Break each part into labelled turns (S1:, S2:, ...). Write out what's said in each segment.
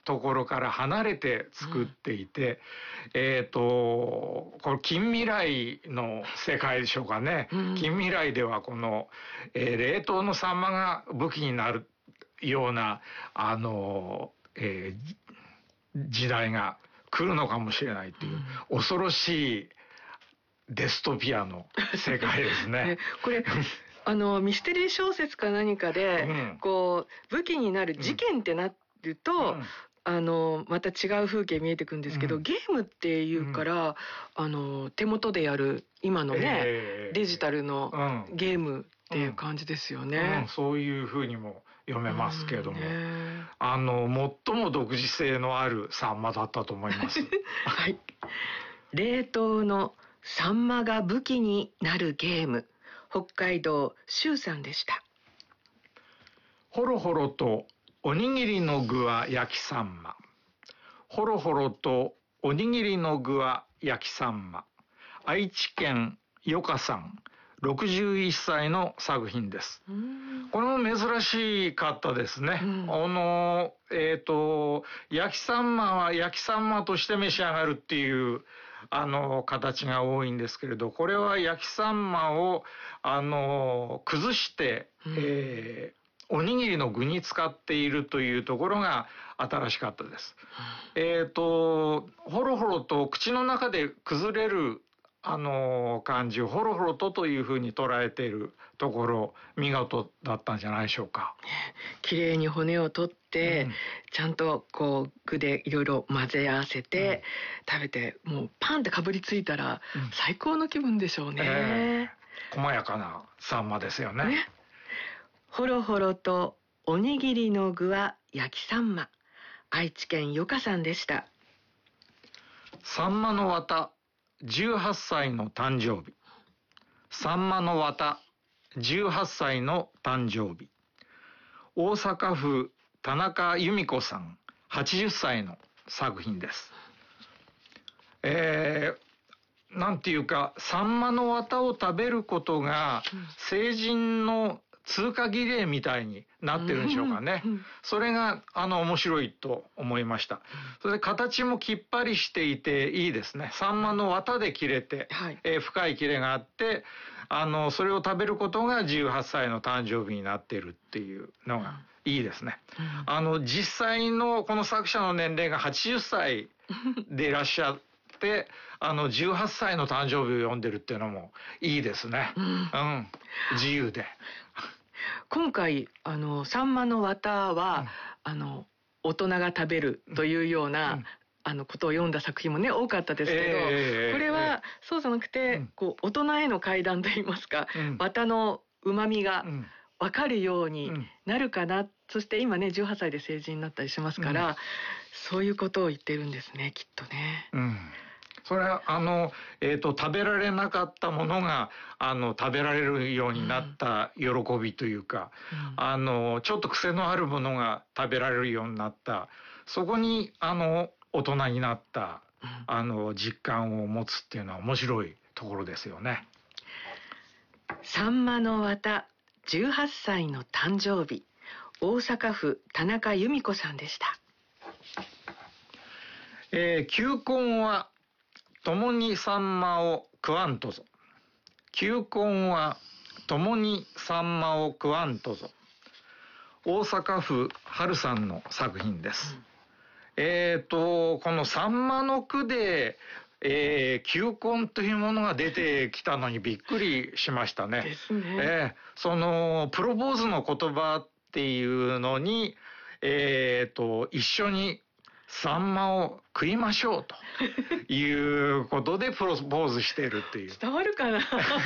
S1: ところから離れて作っていて、これ近未来の世界でしょうかね。近未来ではこの、冷凍のサンマが武器になるような時代が来るのかもしれないという、恐ろしいデストピアの世界ですね。
S2: これミステリー小説か何かで、こう武器になる事件ってなると、また違う風景見えてくるんですけど、ゲームっていうから、手元でやる今のね、デジタルのゲームっていう感じですよね。
S1: そういうふうにも読めますけれども、最も独自性のあるサンマだったと思います。
S2: はい。冷凍のサンマが武器になるゲーム、北海道周さんでした。
S1: ほろほろとおにぎりの具は焼きサンマ。ほろほろとおにぎりの具は焼きサンマ。愛知県よかさん、61歳の作品です。これも珍しかったですね。焼きサンマは焼きサンマとして召し上がるっていう形が多いんですけれど、これは焼きサンマを崩して、おにぎりの具に使っているというところが新しかったです。ほろほろと口の中で崩れる感じをほろほろというふうに捉えているところ、見事だったんじゃないでしょうか。
S2: 綺麗に骨を取って、ちゃんとこう具でいろいろ混ぜ合わせて、食べて、もうパンってかぶりついたら最高の気分でしょうね。
S1: 細やかなサンマですよね。
S2: ほろほろとおにぎりの具は焼きサンマ。愛知県よかさんでした。
S1: サンマの綿18歳の誕生日。サンマの綿18歳の誕生日。大阪府田中由美子さん80歳の作品です。なんていうか、サンマの綿を食べることが成人の通過儀礼みたいになってるんでしょうかね。それが面白いと思いました。それで形もきっぱりしていていいですね。サンマの綿で切れて、深い切れがあって、それを食べることが18歳の誕生日になっているっていうのがいいですね。実際のこの作者の年齢が80歳でいらっしゃって、18歳の誕生日を読んでるっていうのもいいですね。自由で。
S2: 今回サンマの綿は、大人が食べるというような、ことを読んだ作品もね多かったですけど、これはそうじゃなくて、こう大人への階段といいますか、綿の旨味が分かるようになるかな、そして今ね18歳で成人になったりしますから、そういうことを言ってるんですね、きっとね。
S1: それは食べられなかったものが食べられるようになった喜びというか、ちょっと癖のあるものが食べられるようになった、そこに大人になった実感を持つっていうのは面白いところですよね。
S2: サンマの綿18歳の誕生日。大阪府田中由美子さんでした。
S1: 球根は共にサンマを食わんとぞ。球根は共にサンマを食わんとぞ。大阪府春さんの作品です。このサンマの句で、球根というものが出てきたのにびっくりしましたね。
S2: ですね。
S1: そのプロポーズの言葉っていうのに、一緒にサンマを食いましょうということでプロポーズしているっていう。
S2: 伝わるかな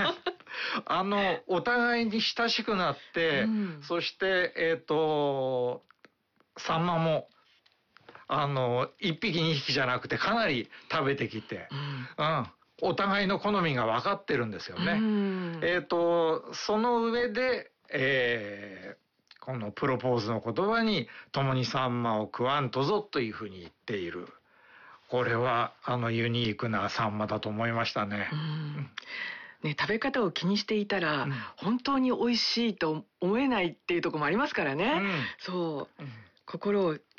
S1: お互いに親しくなって、そしてサンマも1匹2匹じゃなくてかなり食べてきて、お互いの好みが分かってるんですよね。その上で、このプロポーズの言葉に共にサンマを食わんとぞというふうに言っている。これはユニークなサンマだと思いましたね。
S2: 食べ方を気にしていたら、本当に美味しいと思えないっていうところもありますからね。そう、心を